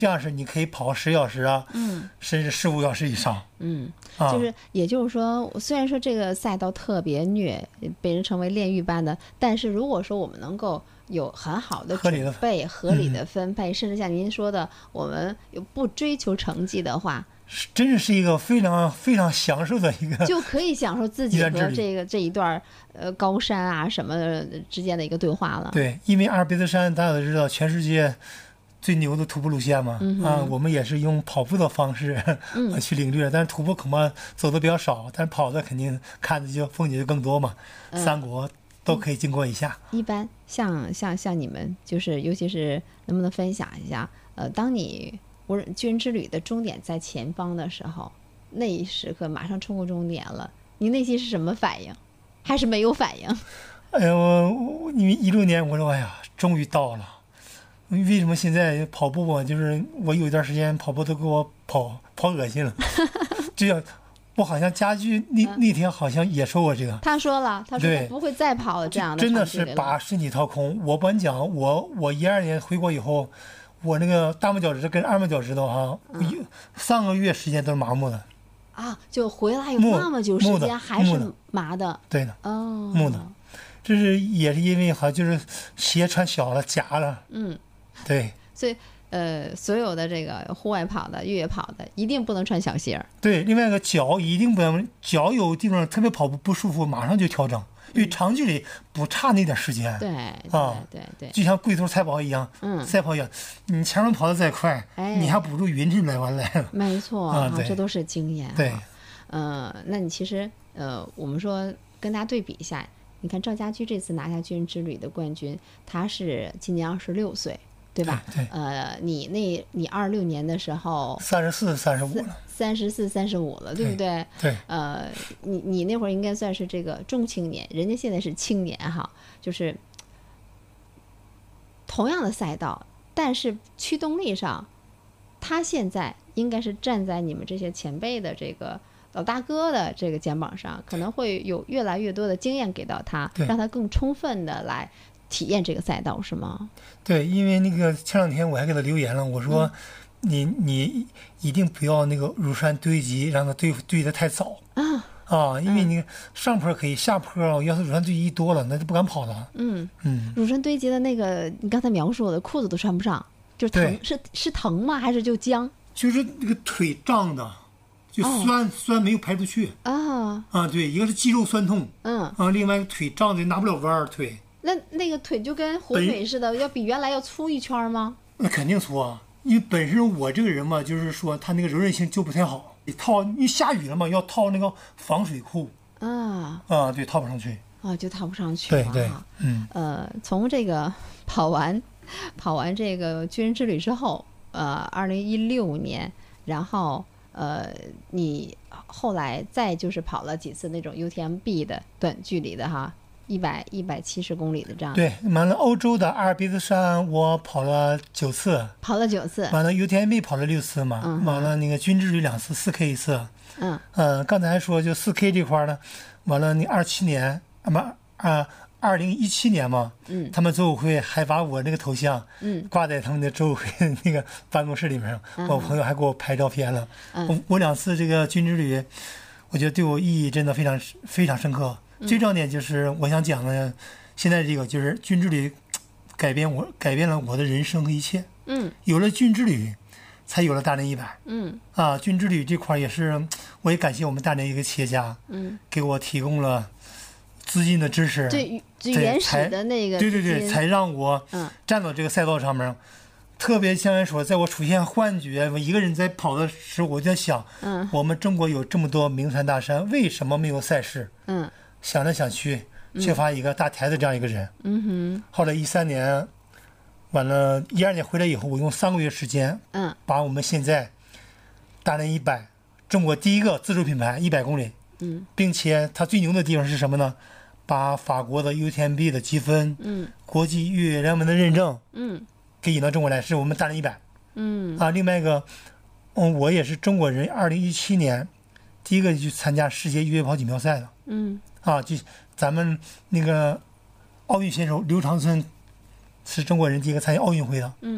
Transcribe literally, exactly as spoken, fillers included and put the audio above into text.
这样是你可以跑十小时啊，嗯，甚至十五小时以上。 嗯，就是也就是说，虽然说这个赛道特别虐，被人称为炼狱般的，但是如果说我们能够有很好的准备、合理的分配，嗯、甚至像您说的，我们又不追求成绩的话， 真是一个非常非常享受的一个， 就可以享受自己和这个这一段呃高山啊什么之间的一个对话了。 对，因为阿尔卑斯山大家都知道，全世界最牛的徒步路线嘛，嗯、啊，我们也是用跑步的方式、嗯、去领略，但是徒步恐怕走的比较少，但是跑的肯定看的就风景就更多嘛。嗯、三国都可以经过一下。 嗯、一般像像像你们，就是尤其是能不能分享一下？呃，当你无人军人之旅的终点在前方的时候，那一时刻马上冲过终点了，你内心是什么反应？还是没有反应？ 哎呀，我我因为一六年我说哎呀，终于到了。为什么现在跑步啊？就是我有一段时间跑步都给我跑跑恶心了，这样我好像家驹那、嗯、那天好像也说过这个。 他说了，他说他不会再跑这样的。 真的是把身体掏空。我不敢讲，我我一二年回国以后，我那个大拇脚趾跟二拇脚趾头哈，嗯、上个月时间都是麻木的。 啊，就回来有那么久时间还是麻的。 对的。 哦。 木的，这是也是因为好像就是鞋穿小了夹了。 嗯。 对， 所以呃，所有的这个户外跑的、越野跑的，一定不能穿小鞋。 对，另外一个脚一定不要，脚有地方特别跑步不舒服，马上就调整，因为长距离不差那点时间。 对， 啊， 对对， 就像龟头赛跑一样，嗯，赛跑一样，你前面跑得再快，哎，你还不如匀出来完来了。 没错啊，这都是经验。 对， 呃，那你其实呃，我们说跟大家对比一下，你看赵家驹这次拿下军人之旅的冠军，他是今年二十六岁。对吧？ 对， 呃，你那你二六年的时候三十四、三十五了， 三十四、三十五了，对不对？ 对。 呃，你你那会儿应该算是这个中青年，人家现在是青年哈，就是同样的赛道，但是驱动力上，他现在应该是站在你们这些前辈的这个老大哥的这个肩膀上，可能会有越来越多的经验给到他，让他更充分的来体验这个赛道，是吗？ 对，因为那个前两天我还给他留言了，我说、嗯、你你一定不要那个乳酸堆积，让它堆堆得太早啊啊！因为你上坡可以，下坡要是乳酸堆积多了，那就不敢跑了。 嗯嗯，乳酸堆积的那个，你刚才描述的裤子都穿不上，就是疼，是是疼吗？还是就僵？ 就是那个腿胀的，就酸、哦、酸没有排出去啊啊！对，一个是肌肉酸痛，嗯啊，另外一个腿胀的拿不了弯儿腿。 那那个腿就跟火腿似的，要比原来要粗一圈吗？ 那肯定粗啊，因为本身我这个人嘛，就是说他那个柔韧性就不太好。你套，因为下雨了嘛，要套那个防水裤啊啊，对，套不上去啊，就套不上去了。对对，嗯， 呃，从这个跑完跑完这个军人之旅之后，呃，二零一六年，然后呃，你后来再就是跑了几次那种 U T M B 的短距离的哈。一百一百七十公里的这样。 对，完了欧洲的阿尔卑斯山我跑了九次， 跑了九次。 完了 U T M B 跑了六次嘛，嗯、完了那个军之旅两次，四 K 一次。嗯呃，刚才还说就四 K 这块呢，完了那二七年啊不啊二零一七年嘛，嗯，他们组委会还把我那个头像嗯挂在他们的组委会那个办公室里面，嗯、我朋友还给我拍照片了。嗯、我我两次这个军之旅，我觉得对我意义真的非常非常深刻。最重要点就是我想讲的，现在这个就是军之旅改变我改变了我的人生和一切。嗯，有了军之旅，才有了大连一百。嗯，啊，军之旅这块也是，我也感谢我们大连一个企业家，嗯，给我提供了资金的支持。 最最原始的那个， 对对对，才让我站到这个赛道上面。嗯、特别像来说，在我出现幻觉，我一个人在跑的时候，我就在想，嗯，我们中国有这么多名山大山，为什么没有赛事？嗯。想来想去，缺乏一个大台子这样一个人。嗯哼。后来一三年，完了，一二年回来以后，我用三个月时间，嗯，把我们现在大连一百，中国第一个自主品牌一百公里，嗯，并且它最牛的地方是什么呢？把法国的 U T M B 的积分，嗯，国际越野联盟的认证，嗯，给引到中国来，是我们大连一百。嗯。啊，另外一个，嗯，我也是中国人，二零一七年第一个去参加世界越野跑锦标赛的。嗯。啊，就咱们那个奥运选手刘长春是中国人第一个参加奥运会的。嗯。